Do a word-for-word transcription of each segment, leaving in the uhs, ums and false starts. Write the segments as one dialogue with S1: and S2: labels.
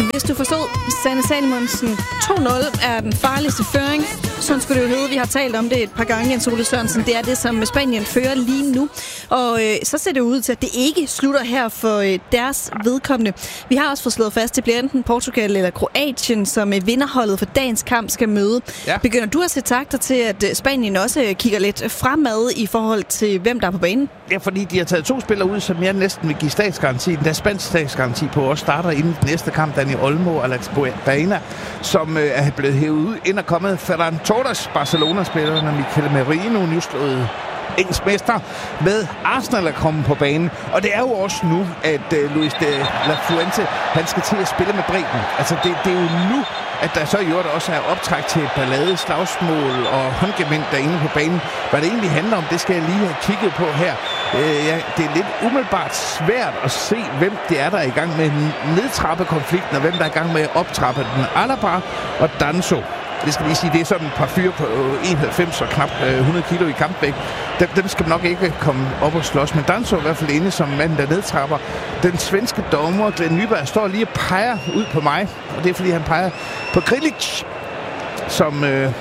S1: Hvis du forstod, Sanne Salomonsen, to nul er den farligste føring. Sådan skulle det jo hedde. Vi har talt om det et par gange, Jens Ole Sørensen. Det er det, som Spanien fører lige nu. Og øh, så ser det ud til, at det ikke slutter her for øh, deres vedkommende. Vi har også fået slået fast, at det bliver enten Portugal eller Kroatien, som øh, vinderholdet for dagens kamp skal møde. Ja. Begynder du at se takter til, at øh, Spanien også øh, kigger lidt fremad i forhold til, hvem der er på banen?
S2: Ja, fordi de har taget to spillere ud, som jeg næsten vil give statsgaranti. Den der spansk statsgaranti på også starter inden den næste kamp, Dani Olmo og Alex Baena, som øh, er blevet hævet ud. Ind og kommet Ferran Torres, Barcelona-spillerne, Mikel Merino, nu slået engelsk mester, med Arsenal er kommet på banen. Og det er jo også nu, at øh, Luis de la Fuente, han skal til at spille med bredden. Altså, det, det er jo nu, at der så i øvrigt også er optræk til ballade, slagsmål og håndgemænd derinde på banen. Hvad det egentlig handler om, det skal jeg lige have kigget på her. Øh, ja, det er lidt umiddelbart svært at se, hvem det er, der er i gang med at nedtrappe konflikten, og hvem der er i gang med at optrappe den. Alaba og Danso. Det skal lige sige, det er sådan et par fyre på enoghalvfems og knap hundrede kilo i kampvægt. Dem, dem skal man nok ikke komme op og slås. Men Danso er i hvert fald inde som manden, der nedtrapper. Den svenske dommer, Glenn Nyberg, står lige og peger ud på mig. Og det er, fordi han peger på Grilic, som øh,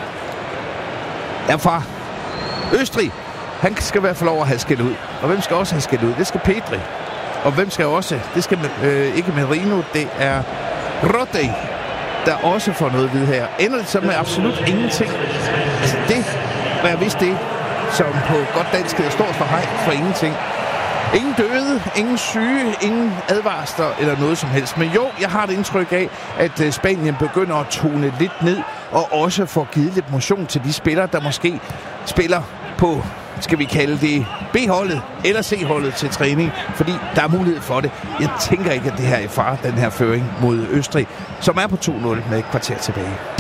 S2: er fra Østrig. Han skal i hvert fald over at have skæld ud. Og hvem skal også have skæld ud? Det skal Pedri. Og hvem skal også? Det skal øh, ikke Merino, det er Rodri, der også får noget at vide her. Ender det så med absolut ingenting. Altså det, hvad jeg vidste det, som på godt dansk hedder stort for hej for ingenting. Ingen døde, ingen syge, ingen advarsler eller noget som helst. Men jo, jeg har det indtryk af, at Spanien begynder at tone lidt ned, og også får givet lidt motion til de spillere, der måske spiller på, skal vi kalde det, B-holdet eller C-holdet til træning, fordi der er mulighed for det. Jeg tænker ikke, at det her er i fare, den her føring mod Østrig, som er på to nul med et kvarter tilbage.